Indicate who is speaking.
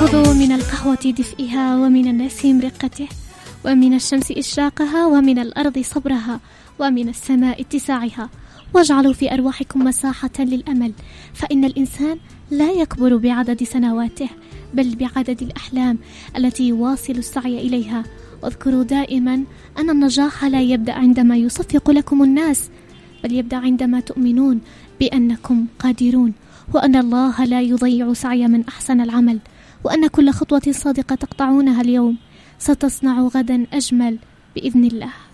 Speaker 1: خذوا من القهوة دفئها ومن النسيم رقته ومن الشمس إشراقها ومن الأرض صبرها ومن السماء اتساعها، واجعلوا في أرواحكم مساحة للأمل، فإن الإنسان لا يكبر بعدد سنواته بل بعدد الأحلام التي يواصل السعي إليها. واذكروا دائما أن النجاح لا يبدأ عندما يصفق لكم الناس، بل يبدأ عندما تؤمنون بأنكم قادرون، وأن الله لا يضيع سعي من أحسن العمل، وأن كل خطوة صادقة تقطعونها اليوم ستصنع غدا أجمل بإذن الله.